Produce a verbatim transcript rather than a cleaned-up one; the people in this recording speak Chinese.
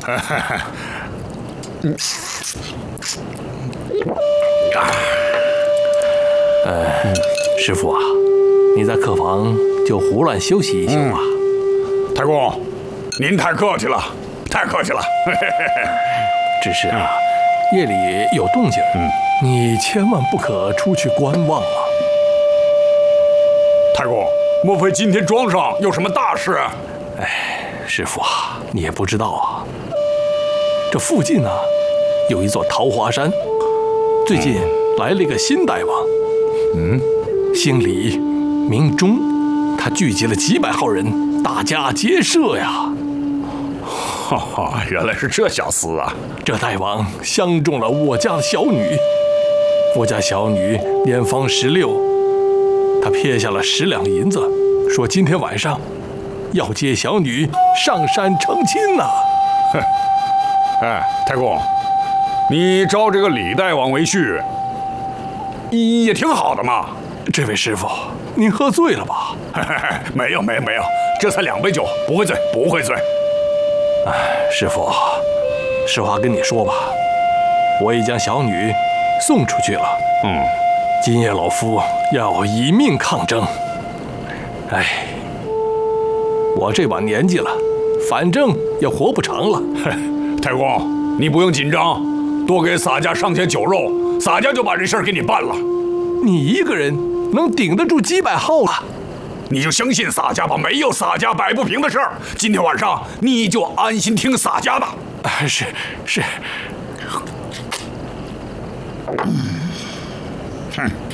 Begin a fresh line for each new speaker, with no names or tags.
嗯。
呃，师傅啊，你在客房就胡乱休息一宿吧。
嗯、太公，您太客气了，太客气了。
只是啊，夜里有动静，嗯，你千万不可出去观望啊。
太公，莫非今天庄上有什么大事？
哎，师傅啊，你也不知道啊。这附近呢，有一座桃花山，最近来了一个新大王，嗯，姓李，名忠，他聚集了几百号人，大家皆赦呀。
哈哈，原来是这小厮啊！
这大王相中了我家的小女，我家小女年方十六，他撇下了十两银子，说今天晚上要接小女上山成亲呐、啊。
哼，哎，太公，你招这个李大王为婿，也挺好的嘛。
这位师傅，您喝醉了吧？
没有，没有，没有，这才两杯酒，不会醉，不会醉。
哎，师傅，实话跟你说吧，我已将小女送出去了。嗯，今夜老夫要以命抗争。哎，我这把年纪了，反正也活不长了。
太公，你不用紧张，多给洒家上些酒肉，洒家就把这事儿给你办了。
你一个人能顶得住几百号啊？
你就相信洒家吧，没有洒家摆不平的事儿。今天晚上你就安心听洒家的。
啊，是是。
嗯，哼。